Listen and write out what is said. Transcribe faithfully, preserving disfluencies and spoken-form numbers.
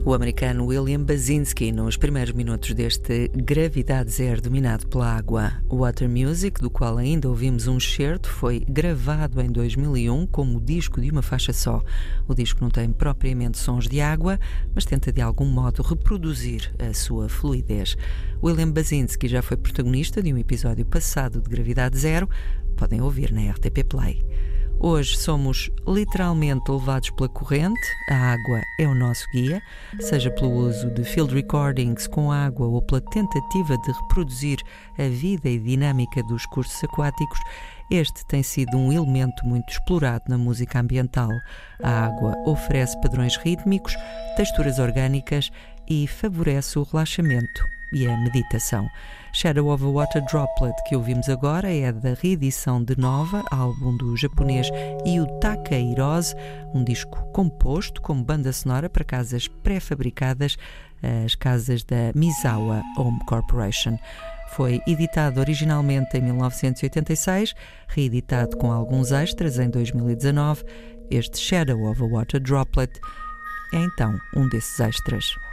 O americano William Basinski, nos primeiros minutos deste Gravidade Zero, dominado pela água. Water Music, do qual ainda ouvimos um excerto, foi gravado em dois mil e um como disco de uma faixa só. O disco não tem propriamente sons de água, mas tenta de algum modo reproduzir a sua fluidez. William Basinski já foi protagonista de um episódio passado de Gravidade Zero. Podem ouvir na R T P Play. Hoje somos literalmente levados pela corrente, a água é o nosso guia, seja pelo uso de field recordings com água ou pela tentativa de reproduzir a vida e dinâmica dos cursos aquáticos. Este tem sido um elemento muito explorado na música ambiental. A água oferece padrões rítmicos, texturas orgânicas e favorece o relaxamento e a meditação. Shadow of a Water Droplet, que ouvimos agora, é da reedição de Nova, álbum do japonês Yutaka Hirose, um disco composto como banda sonora para casas pré-fabricadas, as casas da Misawa Home Corporation. Foi editado originalmente em mil novecentos e oitenta e seis, reeditado com alguns extras em dois mil e dezanove. Este Shadow of a Water Droplet é então um desses extras.